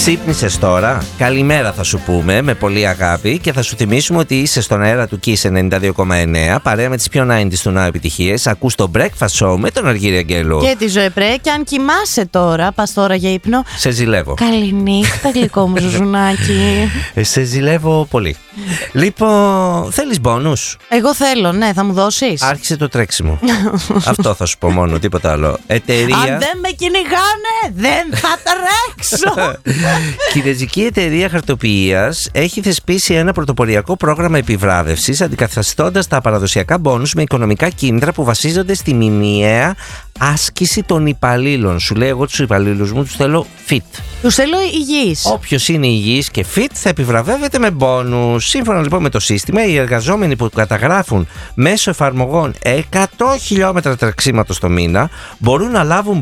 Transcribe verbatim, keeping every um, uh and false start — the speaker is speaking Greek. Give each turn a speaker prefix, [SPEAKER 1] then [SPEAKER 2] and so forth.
[SPEAKER 1] Ξύπνησες τώρα? Καλημέρα θα σου πούμε με πολύ αγάπη και θα σου θυμίσουμε ότι είσαι στον αέρα του Kiss ενενήντα δύο κόμμα εννέα παρέα με τις πιο ενενήντα του Now επιτυχίες. Ακούς το Breakfast Show με τον Αργύρη Αγγέλου
[SPEAKER 2] και τη Ζωέ Πρέ. Και αν κοιμάσαι τώρα, πας τώρα για ύπνο,
[SPEAKER 1] σε ζηλεύω.
[SPEAKER 2] Καληνύχτα γλυκό μου ζουζουνάκι.
[SPEAKER 1] Σε ζηλεύω πολύ. Λοιπόν, θέλεις μπόνους?
[SPEAKER 2] Εγώ θέλω, ναι, θα μου δώσεις?
[SPEAKER 1] Άρχισε το τρέξιμο. Αυτό θα σου πω μόνο, τίποτα άλλο. Εταιρεία...
[SPEAKER 2] Αν δεν με κυνηγάνε, δεν θα τρέξω.
[SPEAKER 1] Κινεζική εταιρεία χαρτοποιείας έχει θεσπίσει ένα πρωτοποριακό πρόγραμμα επιβράβευσης, αντικαθιστώντας τα παραδοσιακά μπόνους με οικονομικά κίνητρα που βασίζονται στη μηνιαία άσκηση των υπαλλήλων. Σου λέει, εγώ τους υπαλλήλους μου τους θέλω fit.
[SPEAKER 2] Τους θέλω υγιείς.
[SPEAKER 1] Όποιος είναι υγιής και fit θα επιβραβεύεται με μπόνους. Σύμφωνα λοιπόν με το σύστημα, οι εργαζόμενοι που καταγράφουν μέσω εφαρμογών εκατό χιλιόμετρα τρεξίματος το μήνα μπορούν να λάβουν